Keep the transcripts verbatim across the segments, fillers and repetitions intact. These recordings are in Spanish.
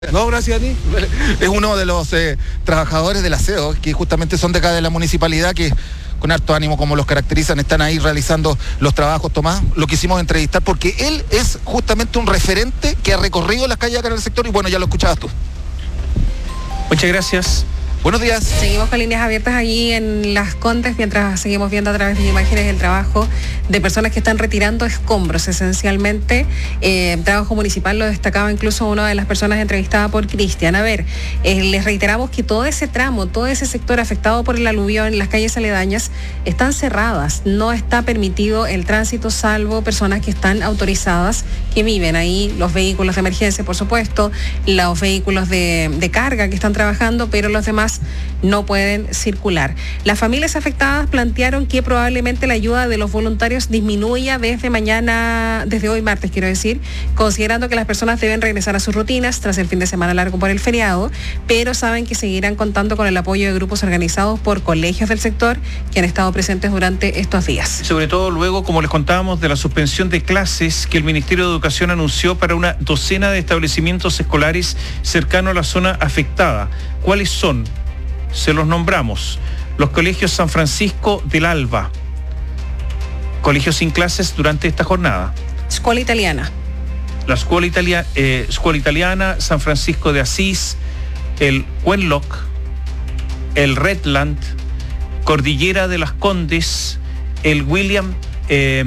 No, gracias a ti. Es uno de los eh, trabajadores del aseo, que justamente son de acá de la municipalidad, que con harto ánimo, como los caracterizan, están ahí realizando los trabajos. Tomás, lo quisimos entrevistar porque él es justamente un referente que ha recorrido las calles acá en el sector y bueno, ya lo escuchabas tú. Muchas gracias. Buenos días. Seguimos con líneas abiertas allí en Las Condes mientras seguimos viendo a través de imágenes el trabajo de personas que están retirando escombros, esencialmente. Eh, trabajo municipal lo destacaba incluso una de las personas entrevistada por Cristian. A ver, eh, les reiteramos que todo ese tramo, todo ese sector afectado por el aluvión, las calles aledañas, están cerradas. No está permitido el tránsito salvo personas que están autorizadas, que viven ahí, los vehículos de emergencia, por supuesto, los vehículos de, de carga que están trabajando, pero los demás no pueden circular. Las familias afectadas plantearon que probablemente la ayuda de los voluntarios disminuya desde mañana, desde hoy martes quiero decir, considerando que las personas deben regresar a sus rutinas tras el fin de semana largo por el feriado, pero saben que seguirán contando con el apoyo de grupos organizados por colegios del sector que han estado presentes durante estos días. Sobre todo luego, como les contábamos, de la suspensión de clases que el Ministerio de Educación anunció para una docena de establecimientos escolares cercanos a la zona afectada. ¿Cuáles son? Se los nombramos. Los colegios San Francisco del Alba, colegios sin clases durante esta jornada. Escuela Italiana. La Escuela, Italia, eh, Escuela Italiana, San Francisco de Asís, el Wenlock, el Redland, Cordillera de las Condes, el William eh,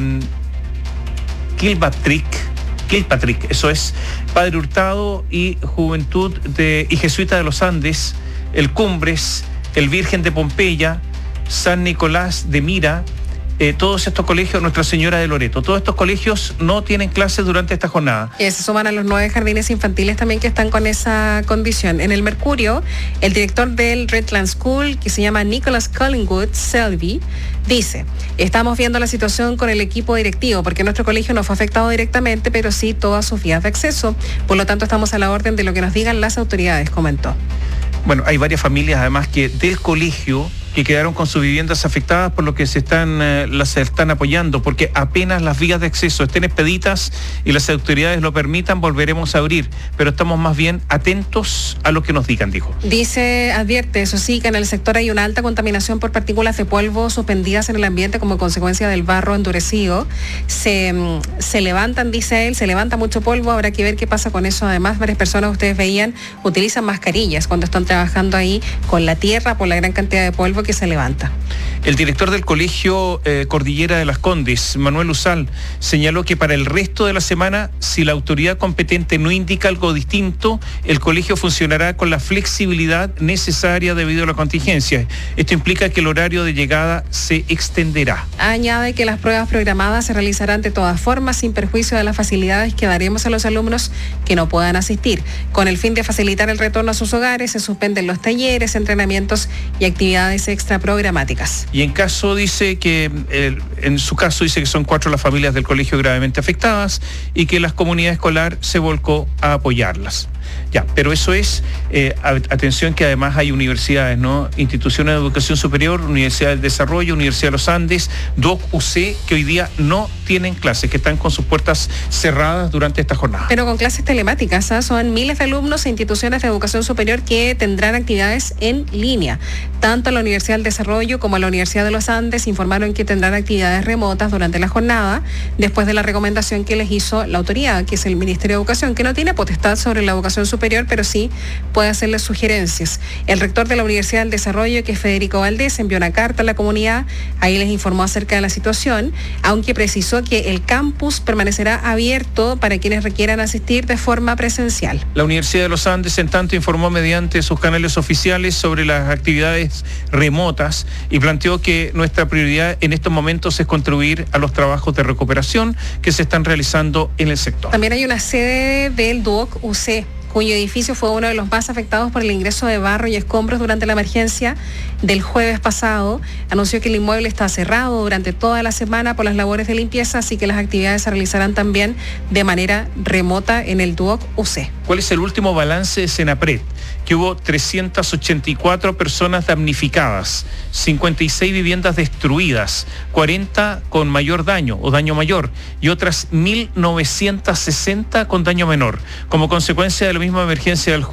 Kilpatrick, Kilpatrick, eso es, Padre Hurtado y Juventud de, y Jesuita de los Andes, el Cumbres, el Virgen de Pompeya, San Nicolás de Mira, eh, todos estos colegios, Nuestra Señora de Loreto, todos estos colegios no tienen clases durante esta jornada. Y se suman a los nueve jardines infantiles también que están con esa condición. En el Mercurio, el director del Redland School, que se llama Nicholas Collingwood Selby, dice: estamos viendo la situación con el equipo directivo porque nuestro colegio no fue afectado directamente, pero sí todas sus vías de acceso. Por lo tanto, estamos a la orden de lo que nos digan las autoridades, comentó. Bueno, hay varias familias además que del colegio que quedaron con sus viviendas afectadas, por lo que se están, eh, las están apoyando, porque apenas las vías de acceso estén expeditas y las autoridades lo permitan, volveremos a abrir, pero estamos más bien atentos a lo que nos digan, dijo. Dice, advierte, eso sí, que en el sector hay una alta contaminación por partículas de polvo suspendidas en el ambiente como consecuencia del barro endurecido. Se, se levantan, dice él, se levanta mucho polvo, habrá que ver qué pasa con eso. Además, varias personas, ustedes veían, utilizan mascarillas cuando están trabajando ahí con la tierra por la gran cantidad de polvo que se levanta. El director del colegio eh, Cordillera de las Condes, Manuel Usal, señaló que para el resto de la semana, si la autoridad competente no indica algo distinto, el colegio funcionará con la flexibilidad necesaria debido a la contingencia. Esto implica que el horario de llegada se extenderá. Añade que las pruebas programadas se realizarán de todas formas sin perjuicio de las facilidades que daremos a los alumnos que no puedan asistir. Con el fin de facilitar el retorno a sus hogares, se suspenden los talleres, entrenamientos y actividades extra programáticas. Y en caso dice que, eh, en su caso dice que son cuatro las familias del colegio gravemente afectadas y que la comunidad escolar se volcó a apoyarlas. Ya, pero eso es, eh, atención que además hay universidades, ¿no? Instituciones de educación superior, Universidad del Desarrollo, Universidad de los Andes, D O C, U C, que hoy día no tienen clases, que están con sus puertas cerradas durante esta jornada. Pero con clases telemáticas, ¿eh? Son miles de alumnos e instituciones de educación superior que tendrán actividades en línea. Tanto la Universidad del Desarrollo como la Universidad de los Andes informaron que tendrán actividades remotas durante la jornada, después de la recomendación que les hizo la autoridad, que es el Ministerio de Educación, que no tiene potestad sobre la educación superior, pero sí puede hacerles sugerencias. El rector de la Universidad del Desarrollo, que es Federico Valdés, envió una carta a la comunidad, ahí les informó acerca de la situación, aunque precisó que el campus permanecerá abierto para quienes requieran asistir de forma presencial. La Universidad de los Andes, en tanto, informó mediante sus canales oficiales sobre las actividades remotas y planteó que nuestra prioridad en estos momentos es contribuir a los trabajos de recuperación que se están realizando en el sector. También hay una sede del D O C U C, cuyo edificio fue uno de los más afectados por el ingreso de barro y escombros durante la emergencia del jueves pasado. Anunció que el inmueble está cerrado durante toda la semana por las labores de limpieza, así que las actividades se realizarán también de manera remota en el D O C U C. ¿Cuál es el último balance de Senapred? Que hubo trescientas ochenta y cuatro personas damnificadas, cincuenta y seis viviendas destruidas, cuarenta con mayor daño o daño mayor y otras mil novecientas sesenta con daño menor. Como consecuencia de la misma emergencia del